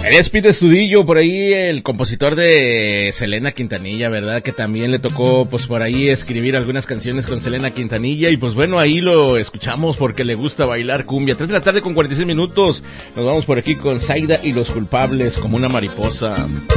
Estaría Speed Estudillo por ahí, el compositor de Selena Quintanilla, ¿verdad? Que también le tocó, pues por ahí escribir algunas canciones con Selena Quintanilla. Y pues bueno, ahí lo escuchamos porque le gusta bailar cumbia. 3 de la tarde con 46 minutos. Nos vamos por aquí con Zaida y los culpables, como una mariposa.